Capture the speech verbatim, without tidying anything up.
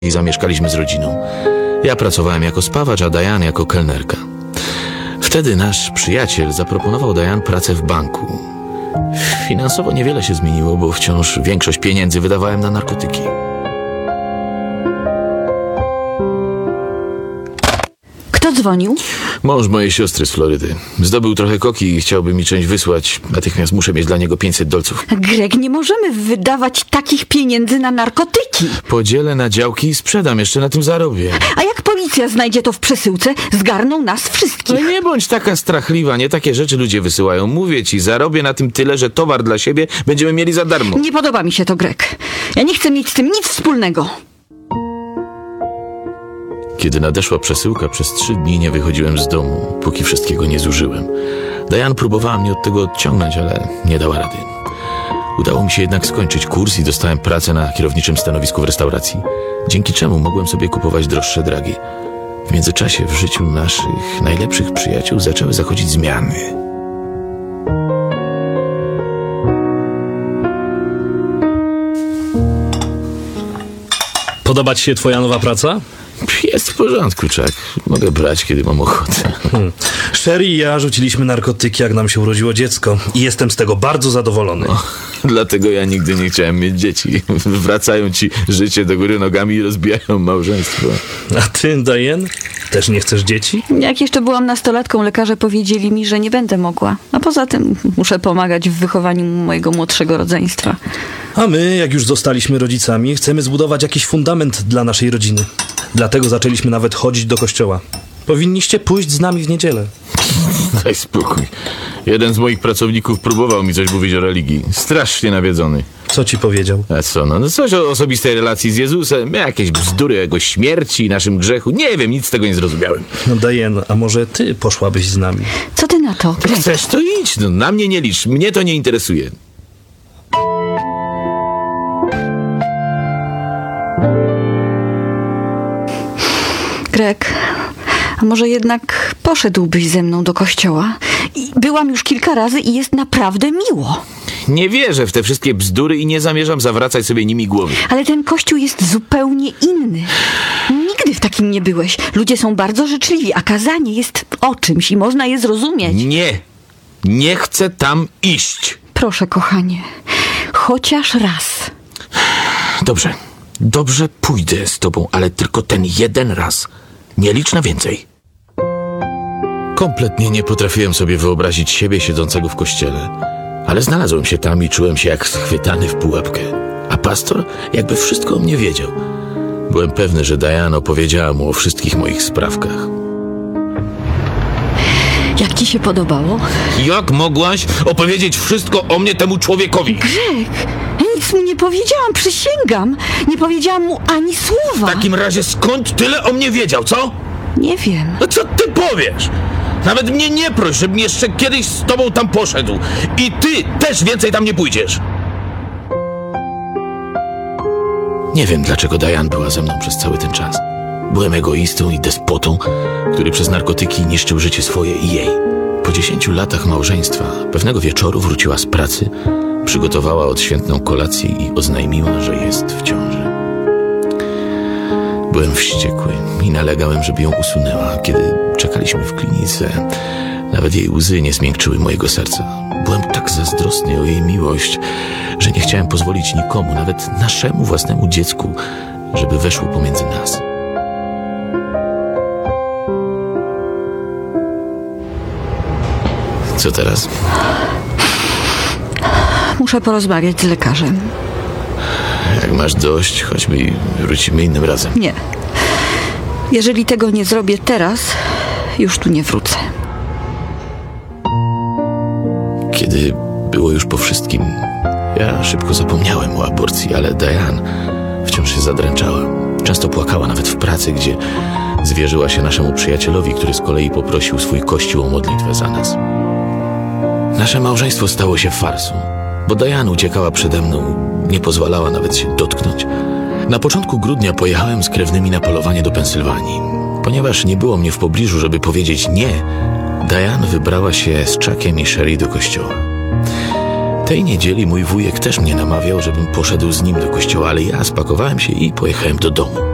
i zamieszkaliśmy z rodziną. Ja pracowałem jako spawacz, a Diane jako kelnerka. Wtedy nasz przyjaciel zaproponował Diane pracę w banku. Finansowo niewiele się zmieniło, bo wciąż większość pieniędzy wydawałem na narkotyki. Kto dzwonił? Mąż mojej siostry z Florydy. Zdobył trochę koki i chciałby mi część wysłać. Natychmiast muszę mieć dla niego pięćset dolców. Greg, nie możemy wydawać takich pieniędzy na narkotyki. Podzielę na działki i sprzedam, jeszcze na tym zarobię. A jak policja znajdzie to w przesyłce, zgarną nas wszystkich. No nie bądź taka strachliwa, nie takie rzeczy ludzie wysyłają. Mówię ci, zarobię na tym tyle, że towar dla siebie będziemy mieli za darmo. Nie podoba mi się to, Greg. Ja nie chcę mieć z tym nic wspólnego. Kiedy nadeszła przesyłka, przez trzy dni nie wychodziłem z domu, póki wszystkiego nie zużyłem. Diane próbowała mnie od tego odciągnąć, ale nie dała rady. Udało mi się jednak skończyć kurs i dostałem pracę na kierowniczym stanowisku w restauracji, dzięki czemu mogłem sobie kupować droższe dragi. W międzyczasie w życiu naszych najlepszych przyjaciół zaczęły zachodzić zmiany. Podoba ci się twoja nowa praca? Jest w porządku, Chuck. Mogę brać, kiedy mam ochotę. Hmm. Sherry i ja rzuciliśmy narkotyki, jak nam się urodziło dziecko. I jestem z tego bardzo zadowolony. O, dlatego ja nigdy nie chciałem mieć dzieci. Wracają ci życie do góry nogami i rozbijają małżeństwo. A ty, Diane? Też nie chcesz dzieci? Jak jeszcze byłam nastolatką, lekarze powiedzieli mi, że nie będę mogła. A poza tym muszę pomagać w wychowaniu mojego młodszego rodzeństwa. A my, jak już zostaliśmy rodzicami, chcemy zbudować jakiś fundament dla naszej rodziny. Dlatego zaczęliśmy nawet chodzić do kościoła. Powinniście pójść z nami w niedzielę. Daj spokój. Jeden z moich pracowników próbował mi coś mówić o religii. Strasznie nawiedzony. Co ci powiedział? A co, no, no coś o osobistej relacji z Jezusem, jakieś bzdury o jego śmierci, naszym grzechu. Nie wiem, nic z tego nie zrozumiałem. No Diane, a może ty poszłabyś z nami? Co ty na to, Greg? Chcesz, to idź. No, na mnie nie licz. Mnie to nie interesuje. Greg, a może jednak poszedłbyś ze mną do kościoła? I byłam już kilka razy i jest naprawdę miło. Nie wierzę w te wszystkie bzdury i nie zamierzam zawracać sobie nimi głowy. Ale ten kościół jest zupełnie inny. Nigdy w takim nie byłeś. Ludzie są bardzo życzliwi, a kazanie jest o czymś i można je zrozumieć. Nie. Nie chcę tam iść. Proszę, kochanie. Chociaż raz. Dobrze. Dobrze, pójdę z tobą, ale tylko ten jeden raz. Nie licz na więcej. Kompletnie nie potrafiłem sobie wyobrazić siebie siedzącego w kościele. Ale znalazłem się tam i czułem się jak schwytany w pułapkę. A pastor jakby wszystko o mnie wiedział. Byłem pewny, że Diane opowiedziała mu o wszystkich moich sprawkach. Jak ci się podobało? Jak mogłaś opowiedzieć wszystko o mnie temu człowiekowi? Greg, ja nic mu nie powiedziałam, przysięgam. Nie powiedziałam mu ani słowa. W takim razie skąd tyle o mnie wiedział, co? Nie wiem. No co ty powiesz? Nawet mnie nie proś, żebym jeszcze kiedyś z tobą tam poszedł. I ty też więcej tam nie pójdziesz. Nie wiem, dlaczego Diane była ze mną przez cały ten czas. Byłem egoistą i despotą, który przez narkotyki niszczył życie swoje i jej. Po dziesięciu latach małżeństwa pewnego wieczoru wróciła z pracy, przygotowała odświętną kolację i oznajmiła, że jest w ciąży. Byłem wściekły i nalegałem, żeby ją usunęła. Kiedy czekaliśmy w klinice, nawet jej łzy nie zmiękczyły mojego serca. Byłem tak zazdrosny o jej miłość, że nie chciałem pozwolić nikomu, nawet naszemu własnemu dziecku, żeby weszło pomiędzy nas. Co teraz? Muszę porozmawiać z lekarzem. Jak masz dość, chodźmy i wrócimy innym razem. Nie. Jeżeli tego nie zrobię teraz, już tu nie wrócę. Kiedy było już po wszystkim, ja szybko zapomniałem o aborcji, ale Diane wciąż się zadręczała. Często płakała nawet w pracy, gdzie zwierzyła się naszemu przyjacielowi, który z kolei poprosił swój kościół o modlitwę za nas. Nasze małżeństwo stało się farsą, bo Diane uciekała przede mną, nie pozwalała nawet się dotknąć. Na początku grudnia pojechałem z krewnymi na polowanie do Pensylwanii. Ponieważ nie było mnie w pobliżu, żeby powiedzieć nie, Diane wybrała się z Chuckiem i Sherry do kościoła. Tej niedzieli mój wujek też mnie namawiał, żebym poszedł z nim do kościoła, ale ja spakowałem się i pojechałem do domu.